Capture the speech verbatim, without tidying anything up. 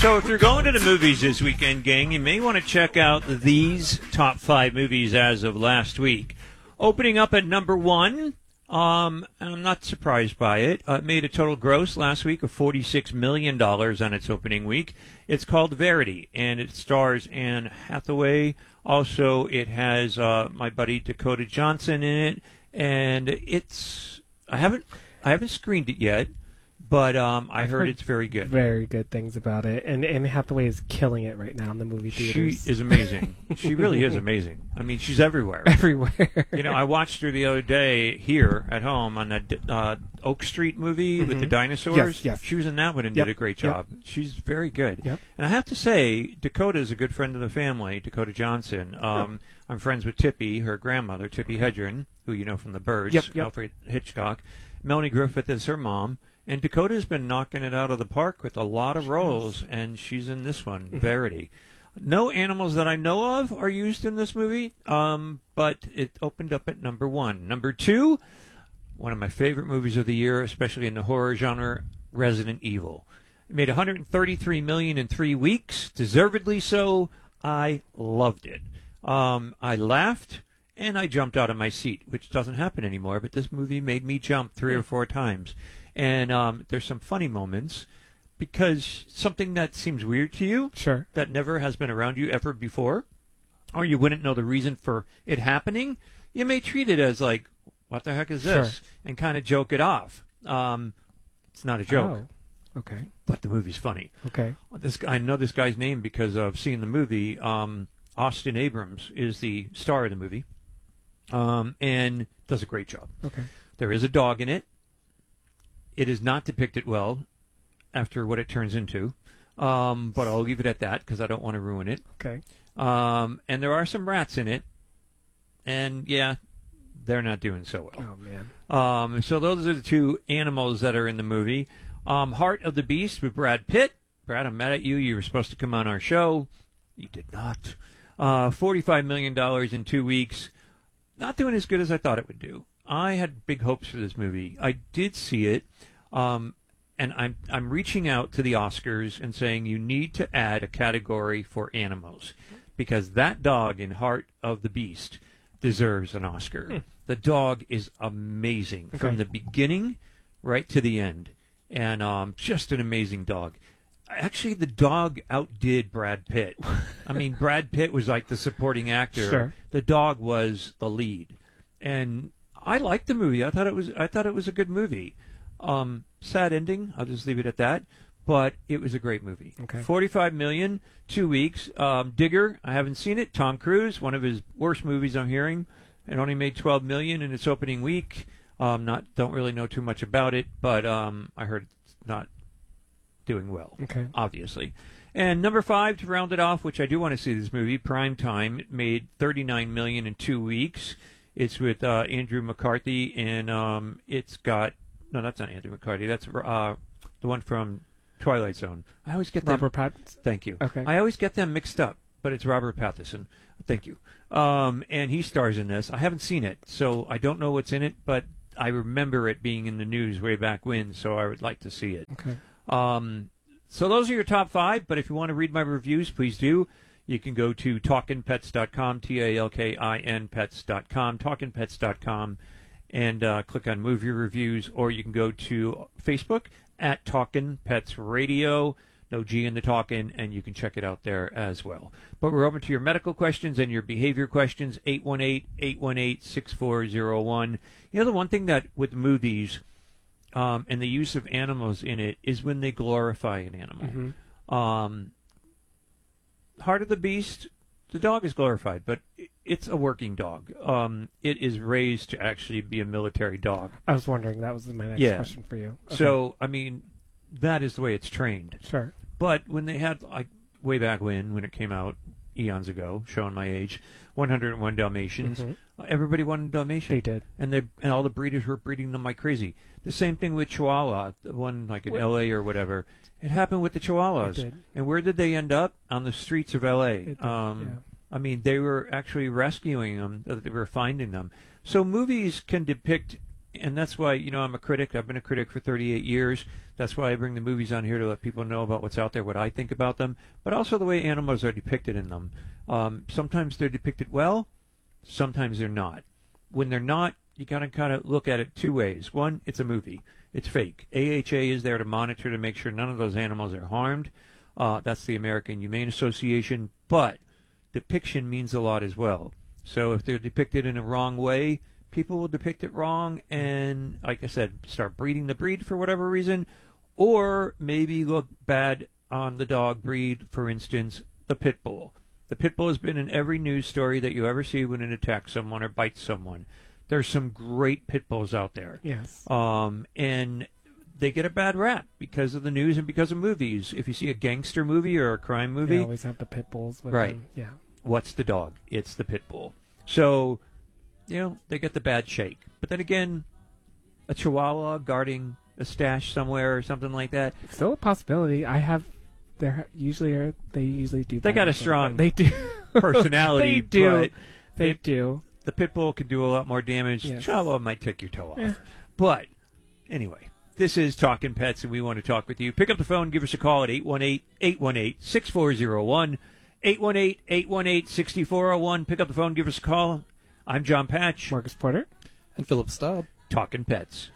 So if you're going to the movies this weekend, gang, you may want to check out these top five movies as of last week. Opening up at number one, um, and I'm not surprised by it. Uh, it made a total gross last week of forty-six million dollars on its opening week. It's called Verity, and it stars Anne Hathaway. Also, it has uh, my buddy Dakota Johnson in it, and it's I haven't I haven't screened it yet. But um, I heard, heard it's very good. Very good things about it. And Anne Hathaway is killing it right now in the movie theaters. She is amazing. She really is amazing. I mean, she's everywhere. Everywhere. You know, I watched her the other day here at home on that uh, Oak Street movie mm-hmm. with the dinosaurs. Yes, yes. She was in that one and yep. did a great job. Yep. She's very good. Yep. And I have to say, Dakota is a good friend of the family, Dakota Johnson. Um, yep. I'm friends with Tippi, her grandmother, Tippi Hedren, who you know from The Birds, yep, yep. Alfred Hitchcock. Melanie Griffith is her mom. And Dakota's been knocking it out of the park with a lot of roles, and she's in this one, Verity. No animals that I know of are used in this movie, um, but it opened up at number one. Number two, one of my favorite movies of the year, especially in the horror genre, Resident Evil. It made one hundred thirty-three million dollars in three weeks, deservedly so. I loved it. Um, I laughed, and I jumped out of my seat, which doesn't happen anymore, but this movie made me jump three or four times. And um, there's some funny moments because something that seems weird to you, sure, that never has been around you ever before, or you wouldn't know the reason for it happening, you may treat it as like, what the heck is this? Sure. And kind of joke it off. Um, it's not a joke. Oh, okay. But the movie's funny. Okay. This I know this guy's name because of seeing the movie. Um, Austin Abrams is the star of the movie um, and does a great job. Okay. There is a dog in it. It is not depicted well after what it turns into, um, but I'll leave it at that because I don't want to ruin it. Okay. Um, and there are some rats in it, and yeah, they're not doing so well. Oh, man. Um, so those are the two animals that are in the movie. Um, Heart of the Beast with Brad Pitt. Brad, I'm mad at you. You were supposed to come on our show. You did not. Uh, forty-five million dollars in two weeks. Not doing as good as I thought it would do. I had big hopes for this movie. I did see it, um, and I'm I'm reaching out to the Oscars and saying you need to add a category for animals because that dog in Heart of the Beast deserves an Oscar. Hmm. The dog is amazing okay. from the beginning right to the end, and um, just an amazing dog. Actually, the dog outdid Brad Pitt. I mean, Brad Pitt was like the supporting actor. Sure. The dog was the lead, and I liked the movie. I thought it was. I thought it was a good movie. Um, sad ending. I'll just leave it at that. But it was a great movie. Okay. Forty-five million, two weeks. Um, Digger. I haven't seen it. Tom Cruise. One of his worst movies. I'm hearing. It only made twelve million in its opening week. Um, not. Don't really know too much about it, but um, I heard it's not doing well. Okay. Obviously. And number five to round it off, which I do want to see this movie. Prime Time. It made thirty-nine million in two weeks. It's with uh, Andrew McCarthy, and um, it's got no, that's not Andrew McCarthy. That's uh, the one from Twilight Zone. I always get them. Robert Pattinson. Thank you. Okay. I always get them mixed up, but it's Robert Pattinson. Thank you. Um, and he stars in this. I haven't seen it, so I don't know what's in it, but I remember it being in the news way back when, so I would like to see it. Okay. Um, so those are your top five. But if you want to read my reviews, please do. You can go to talkin pets dot com, T A L K I N pets dot com, talkin pets dot com, and uh, click on movie reviews, or you can go to Facebook at Talkin' Pets Radio, no G in the Talkin', and you can check it out there as well. But we're open to your medical questions and your behavior questions, eight one eight, eight one eight, six four zero one. You know, the one thing that with movies um, and the use of animals in it is when they glorify an animal. Mm-hmm. Um Heart of the Beast, the dog is glorified, but it's a working dog. Um, it is raised to actually be a military dog. I was wondering, that was my next yeah. question for you. Okay. So, I mean, that is the way it's trained. Sure. But when they had, like, way back when, when it came out, eons ago, showing my age, one oh one Dalmatians, mm-hmm. everybody wanted Dalmatian. They did. And they and all the breeders were breeding them like crazy. The same thing with Chihuahua, the one like in what? L A or whatever. It happened with the Chihuahuas. It did. And where did they end up? On the streets of L A. It did, Um, yeah. I mean, they were actually rescuing them. They were finding them. So movies can depict, and that's why, you know, I'm a critic. I've been a critic for thirty-eight years. That's why I bring the movies on here to let people know about what's out there, what I think about them, but also the way animals are depicted in them. Um, sometimes they're depicted well, sometimes they're not. When they're not, you got to kind of look at it two ways. One, it's a movie. It's fake. A H A is there to monitor to make sure none of those animals are harmed. Uh, that's the American Humane Association. But depiction means a lot as well. So if they're depicted in a wrong way, people will depict it wrong and, like I said, start breeding the breed for whatever reason, or maybe look bad on the dog breed, for instance, the pit bull. The pit bull has been in every news story that you ever see when it attacks someone or bites someone. There's some great pit bulls out there. Yes. Um, and they get a bad rap because of the news and because of movies. If you see a gangster movie or a crime movie, They always have the pit bulls with Right. them. Yeah. what's the dog? It's the pit bull. So, you know, they get the bad shake. But then again, a chihuahua guarding a stash somewhere or something like that. Still a possibility. I have. They're usually are. They usually do. They bite got a people, strong but They do. personality, they do. but They it- do. the pit bull can do a lot more damage. Yes. Chihuahua might take your toe off. Yeah. But anyway, this is Talking Pets, and we want to talk with you. Pick up the phone, give us a call at eight one eight, eight one eight, six four zero one, eight one eight, eight one eight, six four zero one. Pick up the phone, give us a call. I'm John Patch, Marcus Porter. And Philip Staub. Talking Pets.